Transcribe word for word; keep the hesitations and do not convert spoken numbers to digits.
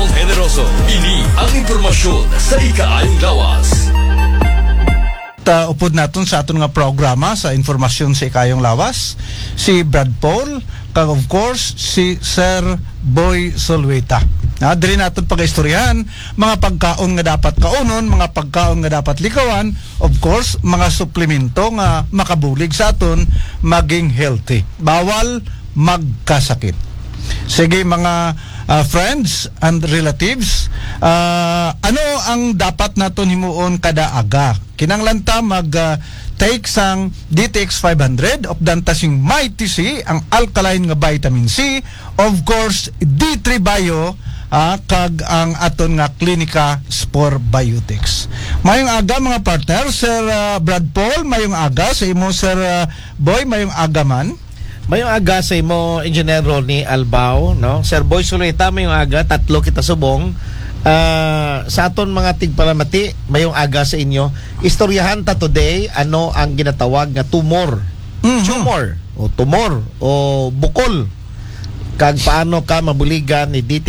Ronald Generoso. Ini ang impormasyon sa ikaayong lawas. Uh, upod natin sa aton nga programa sa informasyon sa ikayong lawas si Brad Paul kag of course si Sir Boy Solweta. Na diri naton pag-istoryahan mga pagkaon nga dapat kaunon, mga pagkaon nga dapat likawan, of course mga suplemento nga makabulig sa aton maging healthy. Bawal magkasakit. Sige mga uh, friends and relatives, uh, ano ang dapat naton himuon kada aga? Kinanglanta mag uh, take sang D T X five hundred of dantasing Mighty C, ang alkaline nga vitamin C, of course D three Bio, uh, kag ang aton nga Clinica Spore Biotics. Mayong aga mga partner, Sir uh, Brad Paul, mayong aga sa imo Sir uh, Boy, mayong aga man. Mayong aga sa imo Engineer Ronnie Albao, no? Sir Boy Solweta, mayong aga, tatlo kita subong. Uh, sa aton mga tigpalamati, mayong aga sa inyo. Istoryahan ta today ano ang ginatawag nga tumor. Mm-hmm. Tumor o tumor o bukol. Kag paano ka mabuligan ni D T